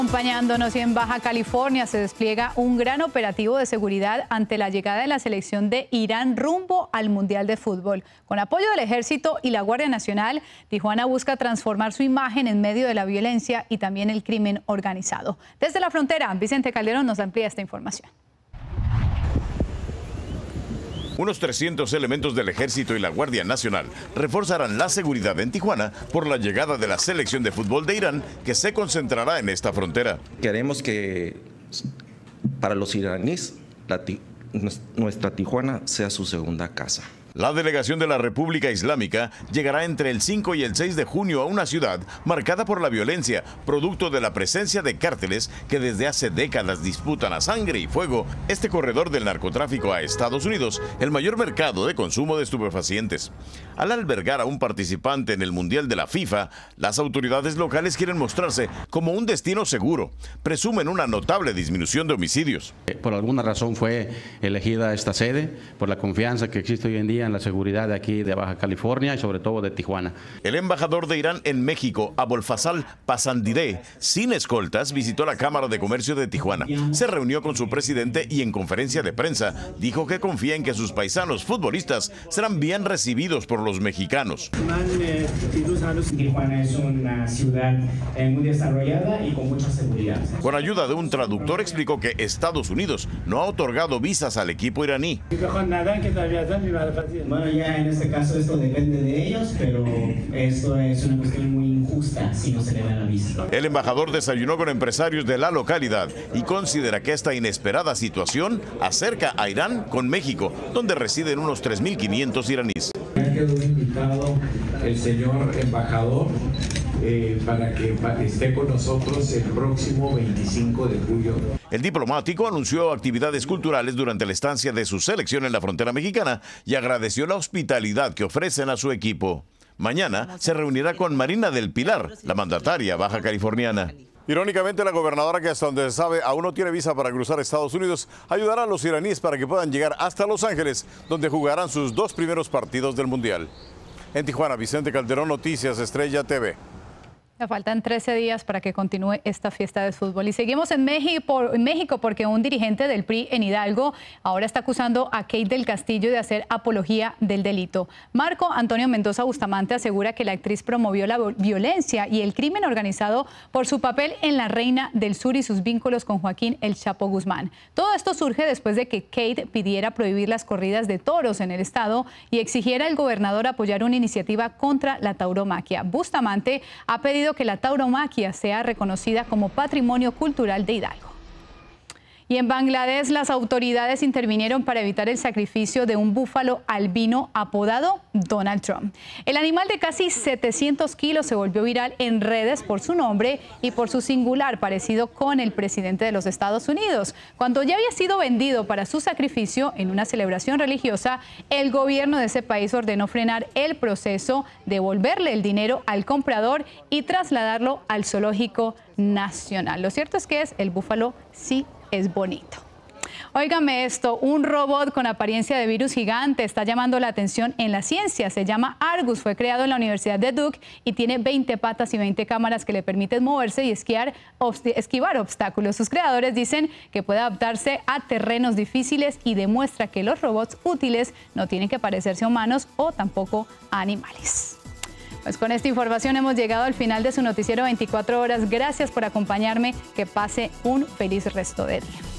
Acompañándonos en Baja California se despliega un gran operativo de seguridad ante la llegada de la selección de Irán rumbo al Mundial de Fútbol. Con apoyo del Ejército y la Guardia Nacional, Tijuana busca transformar su imagen en medio de la violencia y también el crimen organizado. Desde la frontera, Vicente Calderón nos amplía esta información. Unos 300 elementos del Ejército y la Guardia Nacional reforzarán la seguridad en Tijuana por la llegada de la selección de fútbol de Irán, que se concentrará en esta frontera. Queremos que para los iraníes nuestra Tijuana sea su segunda casa. La delegación de la República Islámica llegará entre el 5 y el 6 de junio a una ciudad marcada por la violencia, producto de la presencia de cárteles que desde hace décadas disputan a sangre y fuego este corredor del narcotráfico a Estados Unidos, el mayor mercado de consumo de estupefacientes. Al albergar a un participante en el Mundial de la FIFA, las autoridades locales quieren mostrarse como un destino seguro. Presumen una notable disminución de homicidios. Por alguna razón fue elegida esta sede, por la confianza que existe hoy en día en la seguridad de aquí de Baja California y sobre todo de Tijuana. El embajador de Irán en México, Abolfazal Pasandideh, sin escoltas, visitó la Cámara de Comercio de Tijuana. Se reunió con su presidente y en conferencia de prensa dijo que confía en que sus paisanos futbolistas serán bien recibidos por los mexicanos. Tijuana es una ciudad muy desarrollada y con mucha seguridad. Con ayuda de un traductor explicó que Estados Unidos no ha otorgado visas al equipo iraní. Bueno, ya en este caso esto depende de ellos, pero esto es una cuestión muy injusta si no se le da la visa. El embajador desayunó con empresarios de la localidad y considera que esta inesperada situación acerca a Irán con México, donde residen unos 3.500 iraníes. Ya quedó invitado el señor embajador para que esté con nosotros el próximo 25 de julio. El diplomático anunció actividades culturales durante la estancia de su selección en la frontera mexicana y agradeció la hospitalidad que ofrecen a su equipo. Mañana se reunirá con Marina del Pilar, la mandataria baja californiana. Irónicamente, la gobernadora, que hasta donde se sabe aún no tiene visa para cruzar Estados Unidos, ayudará a los iraníes para que puedan llegar hasta Los Ángeles, donde jugarán sus 2 primeros partidos del Mundial. En Tijuana, Vicente Calderón, Noticias Estrella TV. Faltan 13 días para que continúe esta fiesta de fútbol. Y seguimos en México porque un dirigente del PRI en Hidalgo ahora está acusando a Kate del Castillo de hacer apología del delito. Marco Antonio Mendoza Bustamante asegura que la actriz promovió la violencia y el crimen organizado por su papel en La Reina del Sur y sus vínculos con Joaquín El Chapo Guzmán. Todo esto surge después de que Kate pidiera prohibir las corridas de toros en el estado y exigiera al gobernador apoyar una iniciativa contra la tauromaquia. Bustamante ha pedido que la tauromaquia sea reconocida como patrimonio cultural de Hidalgo. Y en Bangladesh, las autoridades intervinieron para evitar el sacrificio de un búfalo albino apodado Donald Trump. El animal de casi 700 kilos se volvió viral en redes por su nombre y por su singular parecido con el presidente de los Estados Unidos. Cuando ya había sido vendido para su sacrificio en una celebración religiosa, el gobierno de ese país ordenó frenar el proceso, devolverle el dinero al comprador y trasladarlo al zoológico nacional. Lo cierto es que el búfalo sí es bonito. Óigame esto, un robot con apariencia de virus gigante está llamando la atención en la ciencia. Se llama Argus, fue creado en la Universidad de Duke y tiene 20 patas y 20 cámaras que le permiten moverse y esquivar obstáculos. Sus creadores dicen que puede adaptarse a terrenos difíciles y demuestra que los robots útiles no tienen que parecerse a humanos o tampoco a animales. Pues con esta información hemos llegado al final de su noticiero 24 horas. Gracias por acompañarme. Que pase un feliz resto de día.